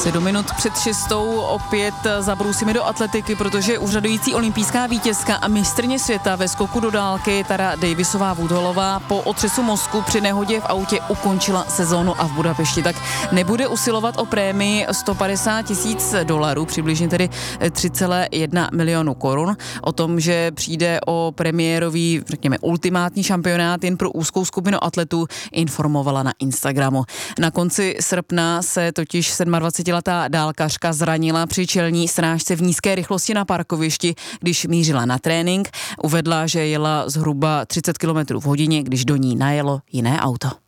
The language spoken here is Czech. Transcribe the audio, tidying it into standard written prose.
7 minut před 6 opět zabrousíme do atletiky, protože úřadující olympijská vítězka a mistryně světa ve skoku do dálky Tara Davisová-Woodhallová po otřesu mozku při nehodě v autě ukončila sezónu a v Budapešti tak nebude usilovat o prémii $150,000, přibližně tedy 3,1 milionu korun. O tom, že přijde o premiérový, řekněme, ultimátní šampionát jen pro úzkou skupinu atletů, informovala na Instagramu. Na konci srpna se totiž 27letá dálkařka zranila při čelní srážce v nízké rychlosti na parkovišti, když mířila na trénink. Uvedla, že jela zhruba 30 km v hodině, když do ní najelo jiné auto.